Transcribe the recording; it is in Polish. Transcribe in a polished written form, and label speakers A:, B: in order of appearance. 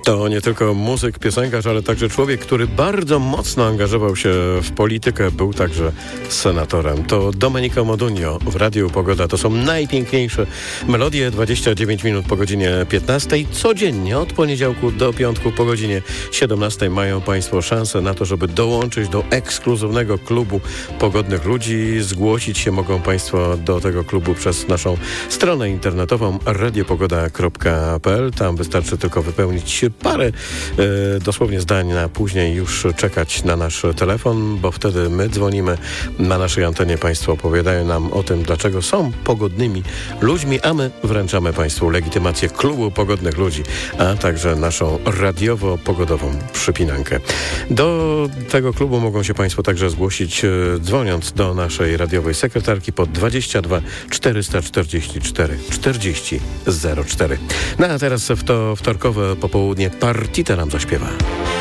A: To nie tylko muzyk, piosenkarz, ale także człowiek, który bardzo mocno angażował się w politykę, był także senatorem. To Domenico Modugno w Radiu Pogoda. To są najpiękniejsze melodie, 29 minut po godzinie 15. Codziennie od poniedziałku do piątku po godzinie 17 mają Państwo szansę na to, żeby dołączyć do ekskluzywnego klubu pogodnych ludzi. Zgłosić się mogą Państwo do tego klubu przez naszą stronę internetową radiopogoda.pl. Tam wystarczy tylko wypełnić parę dosłownie zdań, a później już czekać na nasz telefon, bo wtedy my dzwonimy na naszej antenie. Państwo opowiadają nam o tym, dlaczego są pogodnymi ludźmi, a my wręczamy Państwu legitymację klubu pogodnych ludzi, a także naszą radiowo-pogodową przypinankę. Do tego klubu mogą się Państwo także zgłosić, dzwoniąc do naszej radiowej sekretarki pod 22 444 40 04. No a teraz w to wtorkowe popołudnie Partita nam zaśpiewa.